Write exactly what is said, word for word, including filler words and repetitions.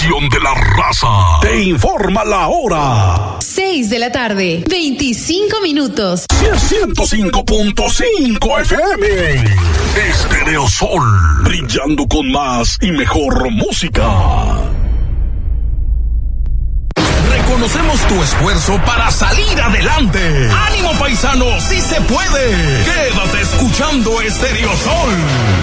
estación de la raza. Te informa la hora. seis de la tarde, veinticinco minutos. ciento cinco punto cinco F M. Estéreo Sol, brillando con más y mejor música. Reconocemos tu esfuerzo para salir adelante. ¡Ánimo, paisano! ¡Sí se puede! Quédate escuchando Estéreo Sol.